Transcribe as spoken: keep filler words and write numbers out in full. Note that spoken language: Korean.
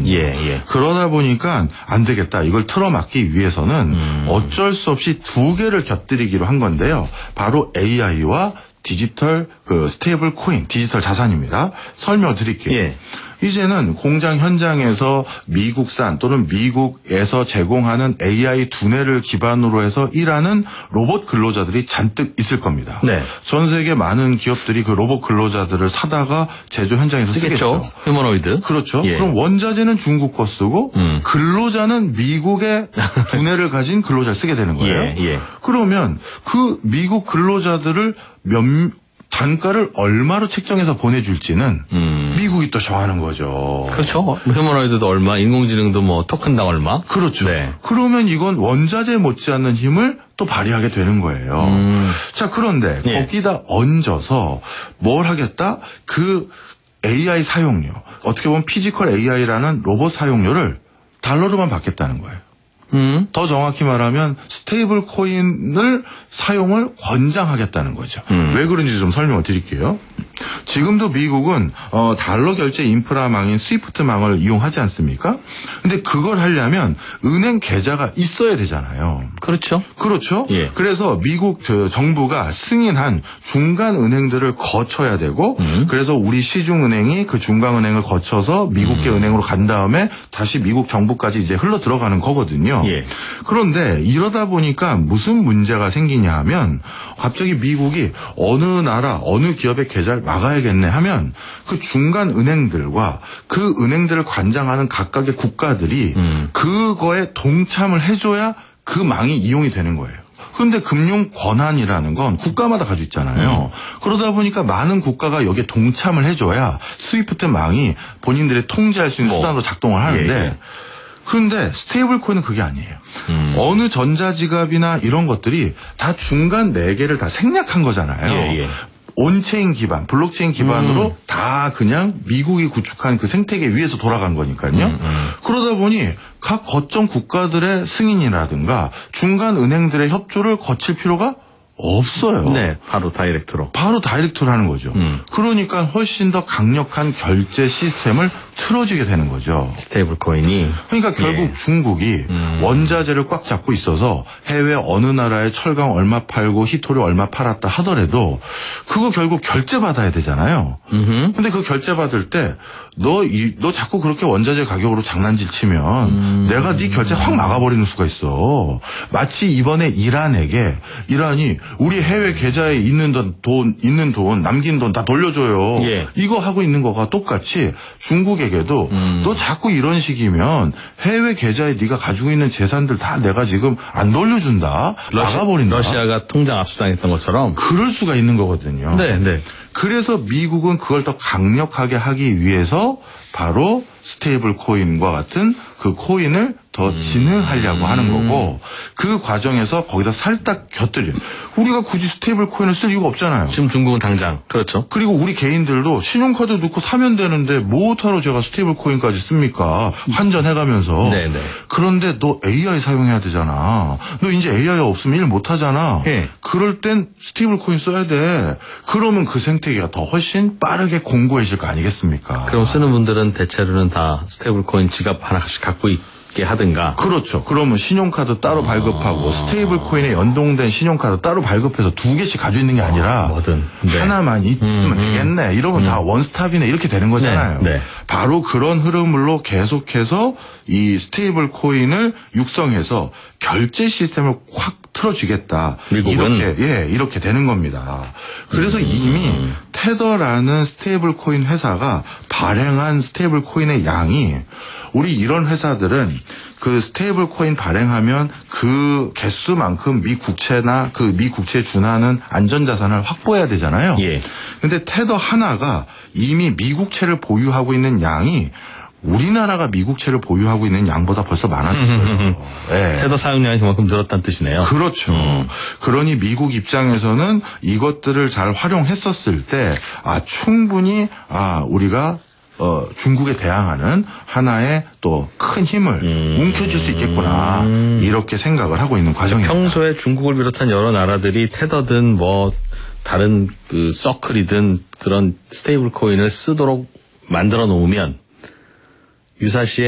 거거든요. 예, 예. 그러다 보니까 안 되겠다. 이걸 틀어막기 위해서는 음. 어쩔 수 없이 두 개를 곁들이기로 한 건데요. 바로 에이아이와 디지털 그 스테이블 코인, 디지털 자산입니다. 설명을 드릴게요. 예. 이제는 공장 현장에서 미국산 또는 미국에서 제공하는 에이아이 두뇌를 기반으로 해서 일하는 로봇 근로자들이 잔뜩 있을 겁니다. 네. 전 세계 많은 기업들이 그 로봇 근로자들을 사다가 제조 현장에서 쓰겠죠. 쓰겠죠. 휴머노이드. 그렇죠. 예. 그럼 원자재는 중국 거 쓰고 음. 근로자는 미국의 두뇌를 가진 근로자를 쓰게 되는 거예요. 예, 예. 그러면 그 미국 근로자들을 몇 단가를 얼마로 책정해서 보내줄지는 음. 미국이 또 정하는 거죠. 그렇죠. 휴머노이드도 얼마, 인공지능도 뭐 토큰당 얼마. 그렇죠. 네. 그러면 이건 원자재 못지않는 힘을 또 발휘하게 되는 거예요. 음. 자, 그런데 예. 거기다 얹어서 뭘 하겠다? 그 에이아이 사용료, 어떻게 보면 피지컬 에이아이라는 로봇 사용료를 달러로만 받겠다는 거예요. 음. 더 정확히 말하면 스테이블 코인을 사용을 권장하겠다는 거죠. 음. 왜 그런지 좀 설명을 드릴게요. 지금도 미국은 어, 달러 결제 인프라망인 스위프트망을 이용하지 않습니까? 근데 그걸 하려면 은행 계좌가 있어야 되잖아요. 그렇죠. 그렇죠. 예. 그래서 미국 그 정부가 승인한 중간 은행들을 거쳐야 되고 음. 그래서 우리 시중은행이 그 중간 은행을 거쳐서 미국계 음. 은행으로 간 다음에 다시 미국 정부까지 이제 흘러 들어가는 거거든요. 예. 그런데 이러다 보니까 무슨 문제가 생기냐 하면 갑자기 미국이 어느 나라 어느 기업의 계좌를 막아야겠네 하면 그 중간 은행들과 그 은행들을 관장하는 각각의 국가들이 음. 그거에 동참을 해줘야 그 망이 이용이 되는 거예요. 그런데 금융 권한이라는 건 국가마다 가지고 있잖아요. 음. 그러다 보니까 많은 국가가 여기에 동참을 해줘야 스위프트 망이 본인들이 통제할 수 있는 뭐. 수단으로 작동을 하는데 예, 예. 그런데 스테이블 코인은 그게 아니에요. 음. 어느 전자지갑이나 이런 것들이 다 중간 네 개를 다 생략한 거잖아요. 예, 예. 온체인 기반, 블록체인 기반으로 음. 다 그냥 미국이 구축한 그 생태계 위에서 돌아간 거니까요. 음, 음. 그러다 보니 각 거점 국가들의 승인이라든가 중간 은행들의 협조를 거칠 필요가 없어요. 네, 바로 다이렉트로. 바로 다이렉트로 하는 거죠. 음. 그러니까 훨씬 더 강력한 결제 시스템을 틀어지게 되는 거죠. 스테이블 코인이. 그러니까 결국 예. 중국이 음. 원자재를 꽉 잡고 있어서 해외 어느 나라에 철강 얼마 팔고 히토리 얼마 팔았다 하더라도 그거 결국 결제 받아야 되잖아요. 음흠. 근데 그 결제 받을 때 너 이 너 자꾸 그렇게 원자재 가격으로 장난질 치면 음. 내가 네 결제 확 막아버리는 수가 있어. 마치 이번에 이란에게 이란이 우리 해외 계좌에 있는 돈, 돈 있는 돈 남긴 돈 다 돌려줘요. 예. 이거 하고 있는 거가 똑같이 중국에게도 음. 너 자꾸 이런 식이면 해외 계좌에 네가 가지고 있는 재산들 다 내가 지금 안 돌려준다. 러시, 막아버린다. 러시아가 통장 압수당했던 것처럼. 그럴 수가 있는 거거든요. 네, 네. 그래서 미국은 그걸 더 강력하게 하기 위해서 바로 스테이블 코인과 같은 그 코인을 더 진흥하려고 음. 하는 거고 그 과정에서 거기다 살짝 곁들여. 우리가 굳이 스테이블 코인을 쓸 이유가 없잖아요. 지금 중국은 당장. 그렇죠. 그리고 우리 개인들도 신용카드 넣고 사면 되는데 뭐하러 제가 스테이블 코인까지 씁니까? 환전해가면서. 네네. 그런데 너 에이아이 사용해야 되잖아. 너 이제 에이아이 없으면 일 못하잖아. 네. 그럴 땐 스테이블 코인 써야 돼. 그러면 그 생태계가 더 훨씬 빠르게 공고해질 거 아니겠습니까? 그럼 쓰는 분들은 대체로는 다 스테이블 코인 지갑 하나씩 갖고 있게 하든가. 그렇죠. 그러면 신용카드 따로 아. 발급하고 스테이블 코인에 연동된 신용카드 따로 발급해서 두 개씩 가지고 있는 게 아니라 아, 뭐든. 네. 하나만 있으면 음, 되겠네. 이러면 음. 다 원스톱이네. 이렇게 되는 거잖아요. 네, 네. 바로 그런 흐름으로 계속해서 이 스테이블 코인을 육성해서 결제 시스템을 확 틀어주겠다. 미국은? 이렇게 예 이렇게 되는 겁니다. 그래서 음. 이미 테더라는 스테이블 코인 회사가 발행한 스테이블 코인의 양이 우리 이런 회사들은 그 스테이블 코인 발행하면 그 개수만큼 미 국채나 그 미 국채에 준하는 안전자산을 확보해야 되잖아요. 예. 근데 테더 하나가 이미 미국채를 보유하고 있는 양이 우리나라가 미국채를 보유하고 있는 양보다 벌써 많아졌어요. 네. 테더 사용량이 그만큼 늘었다는 뜻이네요. 그렇죠. 음. 그러니 미국 입장에서는 이것들을 잘 활용했었을 때, 아, 충분히, 아, 우리가, 어, 중국에 대항하는 하나의 또 큰 힘을 음. 움켜쥘 수 있겠구나. 이렇게 생각을 하고 있는 과정입니다. 평소에 중국을 비롯한 여러 나라들이 테더든 뭐, 다른 그 서클이든 그런 스테이블 코인을 쓰도록 만들어 놓으면 유사시에